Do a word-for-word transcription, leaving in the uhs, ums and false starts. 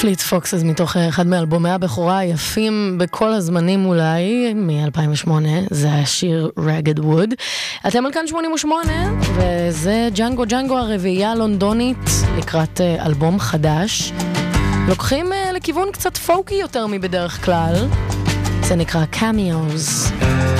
פליט פוקסס מתוך אחד מאלבומי הבכורה היפים בכל הזמנים אולי, מ-אלפיים ושמונה, זה השיר Ragged Wood. אתם על כאן שמונים ושמונה, וזה ג'אנגו ג'אנגו הרביעייה הלונדונית לקראת אלבום חדש. לוקחים לכיוון קצת פוקי יותר מבדרך כלל, זה נקרא Cameos.